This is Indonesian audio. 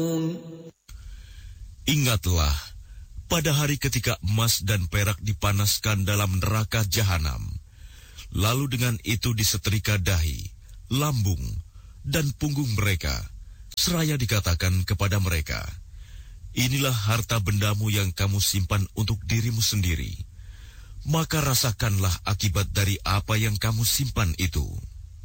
Ingatlah, pada hari ketika emas dan perak dipanaskan dalam neraka jahanam, lalu dengan itu disetrika dahi, lambung, dan punggung mereka, seraya dikatakan kepada mereka, inilah harta bendamu yang kamu simpan untuk dirimu sendiri. Maka rasakanlah akibat dari apa yang kamu simpan itu.